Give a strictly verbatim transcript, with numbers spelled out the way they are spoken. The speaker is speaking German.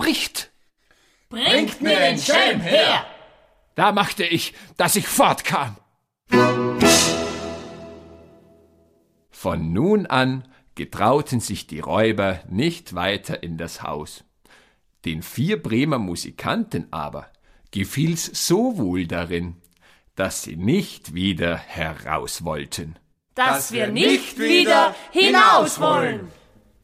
spricht. Bringt mir den Schelm her! Da machte ich, dass ich fortkam. Von nun an getrauten sich die Räuber nicht weiter in das Haus. Den vier Bremer Musikanten aber gefiel's so wohl darin, dass sie nicht wieder heraus wollten. Dass wir nicht wieder hinaus wollen.